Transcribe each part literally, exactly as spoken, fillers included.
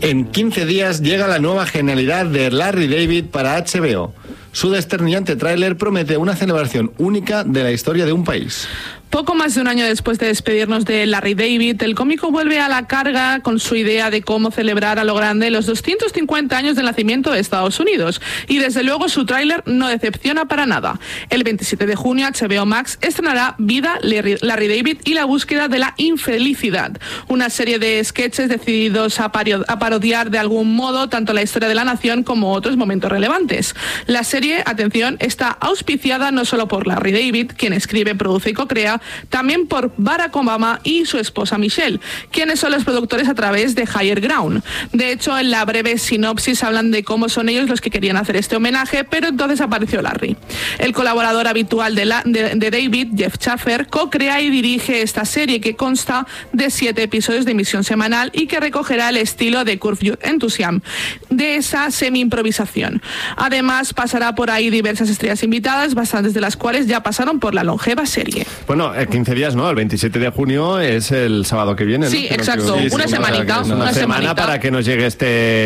En quince días llega la nueva genialidad de Larry David para H B O. Su desternillante tráiler promete una celebración única de la historia de un país. Poco más de un año después de despedirnos de Larry David, el cómico vuelve a la carga con su idea de cómo celebrar a lo grande los doscientos cincuenta años del nacimiento de Estados Unidos. Y desde luego su tráiler no decepciona para nada. El veintisiete de junio H B O Max estrenará Vida, Larry, Larry David y la búsqueda de la infelicidad. Una serie de sketches decididos a, pario, a parodiar de algún modo tanto la historia de la nación como otros momentos relevantes. La serie, atención, está auspiciada no solo por Larry David, quien escribe, produce y co-crea, también por Barack Obama y su esposa Michelle, quienes son los productores a través de Higher Ground. De hecho, en la breve sinopsis hablan de cómo son ellos los que querían hacer este homenaje, pero entonces apareció Larry. El colaborador habitual de, la, de, de David, Jeff Schaffer, co-crea y dirige esta serie que consta de siete episodios de emisión semanal y que recogerá el estilo de Curb Your Enthusiasm, de esa semi-improvisación. Además, pasará por ahí diversas estrellas invitadas, bastantes de las cuales ya pasaron por la longeva serie. Bueno, quince días, ¿no? El veintisiete de junio es el sábado que viene, ¿no? Sí, exacto. Sí, una sí, semanita. Una, una semana semanita. Para que nos llegue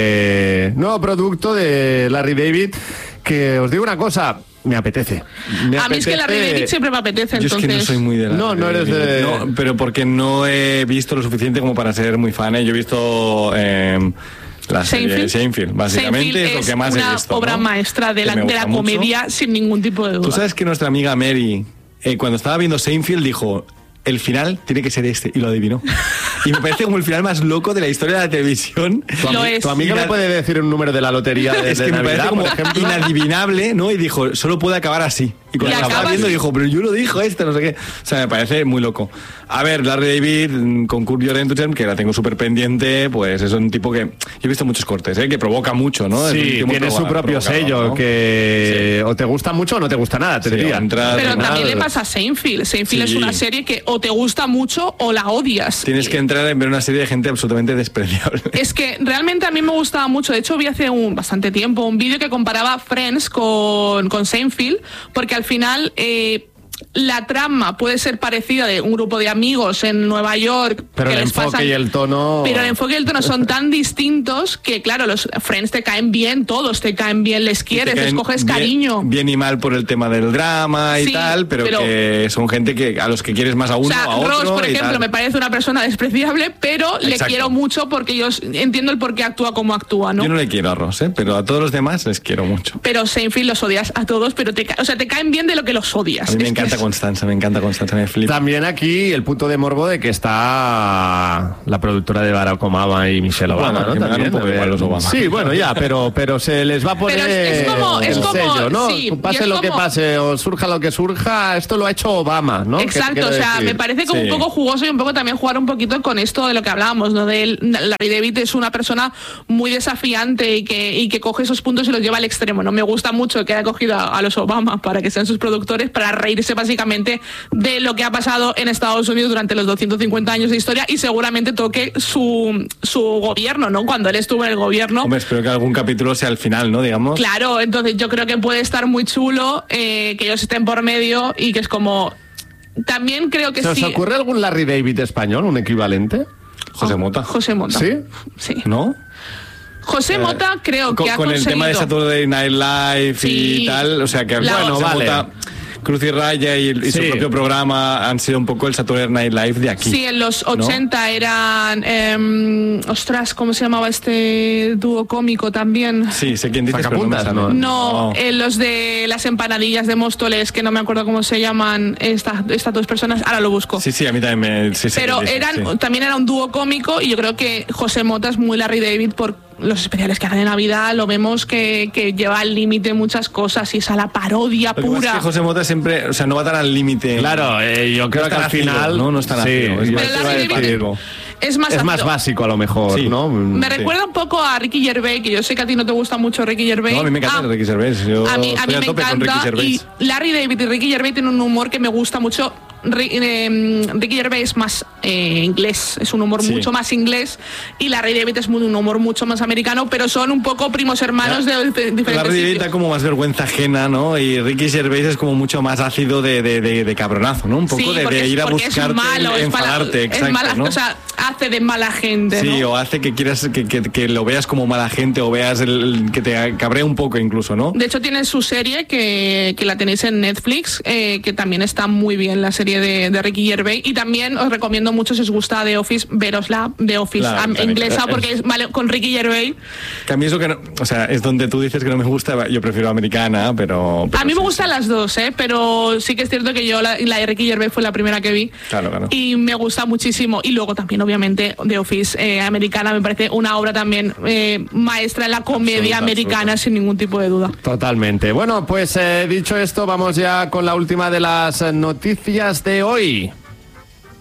este nuevo producto de Larry David, que os digo una cosa, me apetece. Me a apetece... mí es que Larry David siempre me apetece, entonces... Yo es que no soy muy de la... No, no eres de... No, pero porque no he visto lo suficiente como para ser muy fan, ¿eh? Yo he visto... Eh, La serie Seinfeld, básicamente Seinfeld es lo que más he visto. Es una obra ¿no? maestra de la, de la comedia mucho. Sin ningún tipo de duda. Tú sabes que nuestra amiga Mary, eh, cuando estaba viendo Seinfeld, dijo... El final tiene que ser este, y lo adivinó. Y me parece como el final más loco de la historia de la televisión. Tu, lo ami es. tu amiga me puede decir un número de la lotería de, es de que me Navidad, parece como por ejemplo. inadivinable, ¿no? Y dijo, solo puede acabar así. Y cuando y la estaba viendo dijo, pero yo lo dijo este, no sé qué. O sea, me parece muy loco. A ver, Larry David con Curb Your Enthusiasm, que la tengo súper pendiente, pues es un tipo que... Yo he visto muchos cortes, ¿eh? Que provoca mucho, ¿no? Sí, tiene su propio sello, ¿no? Que sí. O te gusta mucho o no te gusta nada, te sí, diría. Entrar, pero también nada. Le pasa a Seinfeld. Seinfeld sí. Es una serie que o te gusta mucho o la odias. Tienes que entrar en ver una serie de gente absolutamente despreciable. Es que realmente a mí me gustaba mucho. De hecho, vi hace un bastante tiempo un vídeo que comparaba Friends con, con Seinfeld, porque al final... Eh, la trama puede ser parecida de un grupo de amigos en Nueva York, pero el enfoque pasan, y el tono pero el enfoque y el tono son tan distintos que claro, los Friends te caen bien, todos te caen bien, les quieres, les coges bien, cariño bien y mal por el tema del drama y sí, tal, pero, pero que son gente que a los que quieres más a uno, o sea, a otro. Ross, por ejemplo, tal. Me parece una persona despreciable, pero Exacto. Le quiero mucho porque yo entiendo el por qué actúa como actúa, ¿no? Yo no le quiero a Ross, ¿eh? Pero a todos los demás les quiero mucho. Pero Seinfeld los odias a todos, pero te, o sea, te caen bien de lo que los odias. A mí me es encanta es... Constanza, me encanta Constanza, me flipa. También aquí el punto de morbo de que está la productora de Barack Obama y Michelle Obama, bueno, ¿no? También, un poco igual los Obama. Sí, bueno, ya, pero, pero se les va a poner es, es como, es el como, sello, ¿no? Sí, pase lo como... que pase o surja lo que surja, esto lo ha hecho Obama, ¿no? Exacto, o sea, decir? Me parece como sí. Un poco jugoso y un poco también jugar un poquito con esto de lo que hablábamos, ¿no? De él, Larry David es una persona muy desafiante y que, y que coge esos puntos y los lleva al extremo, ¿no? Me gusta mucho que haya cogido a, a los Obama para que sean sus productores, para reírse básicamente de lo que ha pasado en Estados Unidos durante los doscientos cincuenta años de historia y seguramente toque su, su gobierno, ¿no? Cuando él estuvo en el gobierno. Hombre, espero que algún capítulo sea al final, ¿no? Digamos. Claro, entonces yo creo que puede estar muy chulo eh, que ellos estén por medio y que es como... También creo que ¿Se sí... os ocurre algún Larry David español, un equivalente? José Mota. José Mota. ¿Sí? Sí. ¿No? José Mota eh, creo con, que ha con conseguido... el tema de Saturday Night Live sí. y tal, o sea que La bueno, José vale. Mota, Cruz y Raya y, y sí. Su propio programa han sido un poco el Saturday Night Live de aquí. Sí, en los ochenta, ¿no? Eran... Eh, ostras, ¿cómo se llamaba este dúo cómico también? Sí, sé quién dices, pero no, no, no, no. Eh, los de las empanadillas de Móstoles, que no me acuerdo cómo se llaman estas estas dos personas, ahora lo busco. Sí, sí, a mí también me... Sí, pero dices, eran, sí. También era un dúo cómico y yo creo que José Mota es muy Larry David por los especiales que hacen de Navidad, lo vemos que, que lleva al límite muchas cosas y es a la parodia Lo pura. Que es que José Mota siempre, o sea, no va tan al límite. Claro, eh, yo creo no que al ácido, final no, no es tan sí, ácido, es, pero Larry David es más, es más básico a lo mejor, sí. ¿no? Me sí. recuerda un poco a Ricky Gervais, que yo sé que a ti no te gusta mucho Ricky Gervais. No, a mí me encanta ah, Ricky Gervais. Yo a mí, a mí estoy a me tope encanta con Ricky Gervais. Y Larry David y Ricky Gervais tienen un humor que me gusta mucho. Ri- eh, Ricky Gervais es más eh, inglés, es un humor Sí. mucho más inglés, y Larry David es muy- un humor mucho más americano, pero son un poco primos hermanos Ya. de, de diferentes Larry David sitios. da como más vergüenza ajena, ¿no? Y Ricky Gervais es como mucho más ácido de, de, de, de cabronazo, ¿no? Un poco Sí, de, porque de es- ir a porque buscarte, es malo, es mala- enfadarte, es exacto, mala- ¿no? o sea, hace de mala gente, Sí, ¿no? o hace que quieras que, que, que lo veas como mala gente o veas el, el- que te cabrea un poco incluso, ¿no? De hecho, tiene su serie que, que la tenéis en Netflix, eh, que también está muy bien, la serie de, de Ricky Gervais. Y también os recomiendo mucho, si os gusta The Office, verosla, The Office La am- británica. inglesa, porque es vale, con Ricky Gervais. Que a mí eso que no, o sea, es donde tú dices que no me gusta, yo prefiero americana, pero... pero A mí me sí, gustan las dos, ¿eh? Pero sí que es cierto que yo la, la de Ricky Gervais fue la primera que vi. Claro, claro. Y me gusta muchísimo. Y luego también, obviamente, The Office eh, americana me parece una obra también eh, maestra en la comedia Absoluta, americana, absoluta. sin ningún tipo de duda. Totalmente. Bueno, pues eh, dicho esto, vamos ya con la última de las eh, noticias de hoy.